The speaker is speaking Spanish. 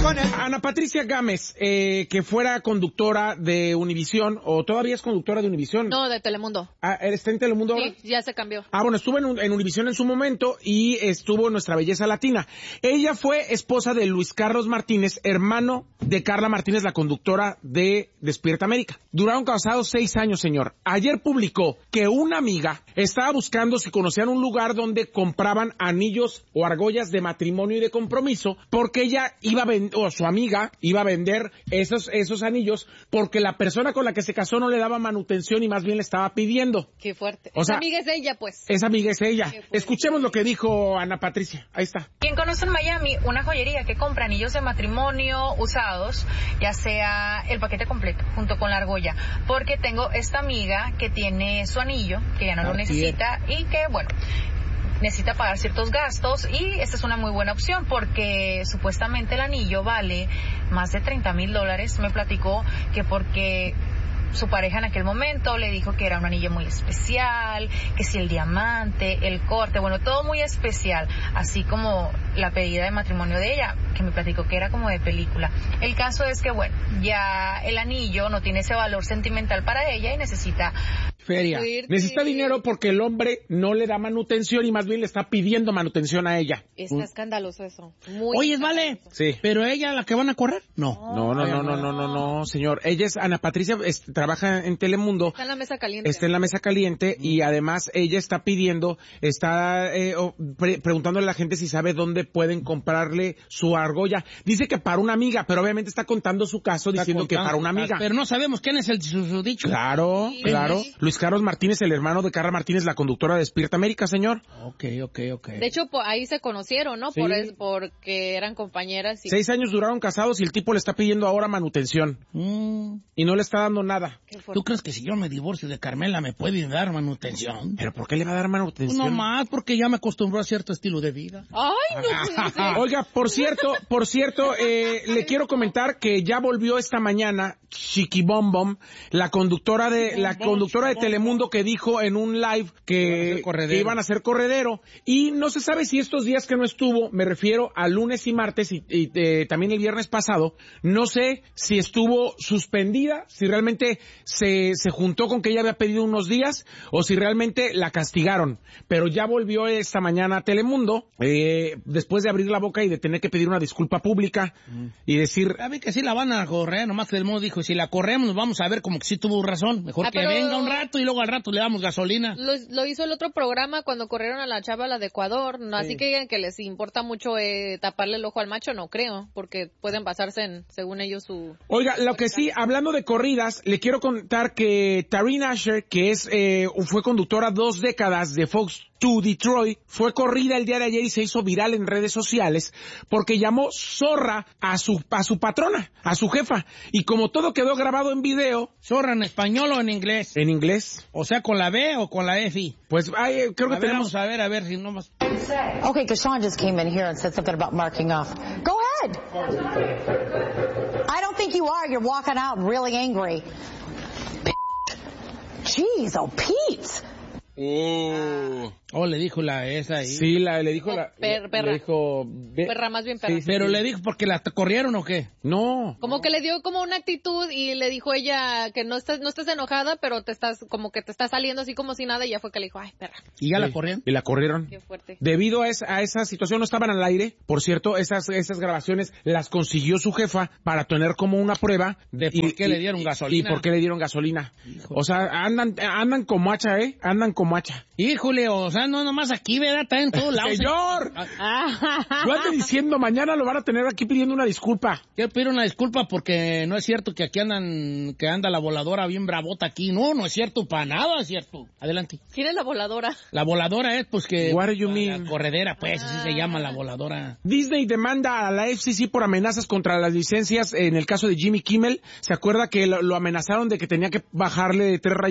Ana Patricia Gámez, que fuera conductora de Univisión, o todavía es conductora de Univisión. No, de Telemundo. ¿Está en Telemundo ahora? Sí, ya se cambió. Bueno, estuvo en Univisión en su momento y estuvo en Nuestra Belleza Latina. Ella fue esposa de Luis Carlos Martínez, hermano de Carla Martínez, la conductora de Despierta América. Duraron casados 6 años, señor. Ayer publicó que una amiga estaba buscando si conocían un lugar donde compraban anillos o argollas de matrimonio y de compromiso, porque ella iba a vender, o su amiga iba a vender esos anillos, porque la persona con la que se casó no le daba manutención y más bien le estaba pidiendo. Qué fuerte. O sea, esa amiga es ella, pues. Esa amiga es ella. Escuchemos lo que dijo Ana Patricia. Ahí está. ¿Quién conoce en Miami una joyería que compra anillos de matrimonio usados, ya sea el paquete completo, junto con la argolla? Porque tengo esta amiga que tiene su anillo, que ya no lo necesita, y que, bueno, necesita pagar ciertos gastos, y esta es una muy buena opción porque supuestamente el anillo vale más de $30,000. Me platicó que porque su pareja en aquel momento le dijo que era un anillo muy especial, que si el diamante, el corte, bueno, todo muy especial, así como la pedida de matrimonio de ella, que me platicó que era como de película. El caso es que, bueno, ya el anillo no tiene ese valor sentimental para ella y necesita feria. Necesita dinero porque el hombre no le da manutención y más bien le está pidiendo manutención a ella. Está escandaloso eso. Muy Oye, vale. Sí. ¿Pero ella la que van a correr? No, señor. Ella es Ana Patricia, trabaja en Telemundo. Está en la mesa caliente. Está en la mesa caliente y además ella está pidiendo, preguntándole a la gente si sabe dónde pueden comprarle su argolla. Dice que para una amiga, pero obviamente está contando su caso diciendo que para una amiga. Pero no sabemos quién es el susodicho. Claro. Luis Carlos Martínez, el hermano de Carla Martínez, la conductora de Despierta América, señor. Ok. De hecho, ahí se conocieron, ¿no? Sí. Porque eran compañeras. 6 años duraron casados y el tipo le está pidiendo ahora manutención. Y no le está dando nada. ¿Tú crees que si yo me divorcio de Carmela me puede dar manutención? ¿Pero por qué le va a dar manutención? No más, porque ya me acostumbró a cierto estilo de vida. ¡Ay, no puede ser! Oiga, por cierto, le quiero comentar que ya volvió esta mañana Chiqui Bom Bom, la conductora de Telemundo, que dijo en un live que iban a hacer corredero, y no se sabe si estos días que no estuvo, me refiero a lunes y martes y también el viernes pasado, no sé si estuvo suspendida, si realmente se juntó con que ella había pedido unos días o si realmente la castigaron, pero ya volvió esta mañana a Telemundo después de abrir la boca y de tener que pedir una disculpa pública y decir... A ver que sí la van a correr, nomás que el modo dijo, si la corremos nos vamos a ver como que sí tuvo razón, mejor que venga un rato y luego al rato le damos gasolina. Lo hizo el otro programa cuando corrieron a la chava, la de Ecuador, ¿no? Así que digan que les importa mucho taparle el ojo al macho, no creo, porque pueden basarse en, según ellos, su... Oiga, lo que sí, hablando de corridas, le quiero contar que Taryn Asher, que fue conductora 2 décadas de Fox 2 Detroit, fue corrida el día de ayer y se hizo viral en redes sociales porque llamó zorra a su patrona, a su jefa, y como todo quedó grabado en video... ¿Zorra en español o en inglés? En inglés. O sea, ¿con la B o con la F? Pues creo que tenemos... A ver si no más... Okay, because Sean just came in here and said something about marking off. Go ahead. I don't think you are. You're walking out really angry. Jeez, oh, Pete. Le dijo esa ahí. Sí, le dijo perra. Le dijo... Perra, más bien perra. Sí. ¿Pero le dijo porque la corrieron o qué? No. Como que le dio como una actitud y le dijo ella que no estás enojada, pero te estás saliendo así como si nada, y ya fue que le dijo, ay, perra. ¿Y ya la corrieron? Y la corrieron. Qué fuerte. Debido a esa situación, no estaban al aire. Por cierto, esas grabaciones las consiguió su jefa para tener como una prueba de por qué le dieron gasolina. Y por qué le dieron gasolina. Híjole. O sea, andan como hacha, andan como hacha. Híjole, o sea, no nomás aquí, ¿verdad? Está en todos lados. ¡Señor! Yo ando diciendo, mañana lo van a tener aquí pidiendo una disculpa. Quiero pedir una disculpa porque no es cierto que aquí anda la voladora bien bravota aquí. No es cierto, para nada es cierto. Adelante. ¿Quién es la voladora? La voladora es, pues, que... What do you mean? La corredera, pues, así se llama la voladora. Disney demanda a la FCC por amenazas contra las licencias en el caso de Jimmy Kimmel. ¿Se acuerda que lo amenazaron de que tenía que bajarle 3 rayitas